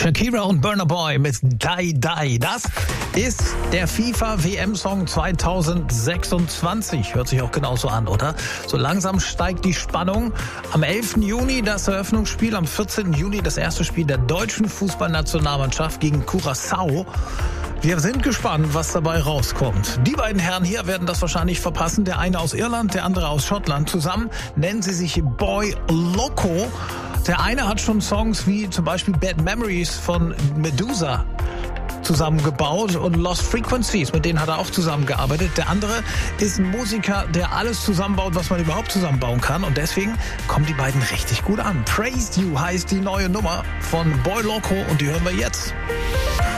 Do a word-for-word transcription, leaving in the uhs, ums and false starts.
Shakira und Burna Boy mit Die Die. Das ist der FIFA-W M-Song zweitausendsechsundzwanzig. Hört sich auch genauso an, oder? So langsam steigt die Spannung. Am elften Juni das Eröffnungsspiel, am vierzehnten Juni das erste Spiel der deutschen Fußballnationalmannschaft gegen Curaçao. Wir sind gespannt, was dabei rauskommt. Die beiden Herren hier werden das wahrscheinlich verpassen. Der eine aus Irland, der andere aus Schottland. Zusammen nennen sie sich Boy Loco. Der eine hat schon Songs wie zum Beispiel Bad Memories von Medusa zusammengebaut und Lost Frequencies, mit denen hat er auch zusammengearbeitet. Der andere ist ein Musiker, der alles zusammenbaut, was man überhaupt zusammenbauen kann, und deswegen kommen die beiden richtig gut an. Praised You heißt die neue Nummer von Boy Loco und die hören wir jetzt.